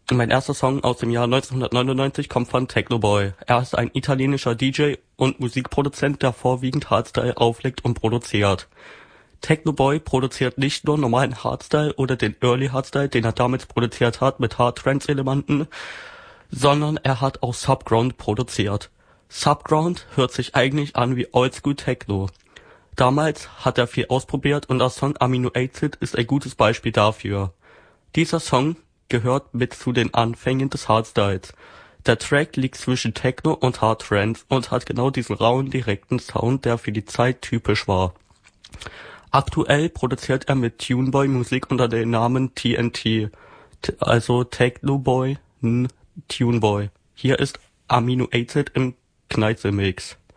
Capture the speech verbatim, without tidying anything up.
Mein erster Song aus dem Jahr neunzehnhundertneunundneunzig kommt von Technoboy. Er ist ein italienischer D J und Musikproduzent, der vorwiegend Hardstyle auflegt und produziert. Technoboy produziert nicht nur normalen Hardstyle oder den Early Hardstyle, den er damals produziert hat mit Hard Trance Elementen, sondern er hat auch Subground produziert. Subground hört sich eigentlich an wie Oldschool Techno. Damals hat er viel ausprobiert und der Song Amino Acid ist ein gutes Beispiel dafür. Dieser Song gehört mit zu den Anfängen des Hardstyles. Der Track liegt zwischen Techno und Hard Trance und hat genau diesen rauen, direkten Sound, der für die Zeit typisch war. Aktuell produziert er mit Tuneboy Musik unter dem Namen T N T, also Technoboy n Tuneboy. Hier ist Amino Acid im Kneißl-Mix.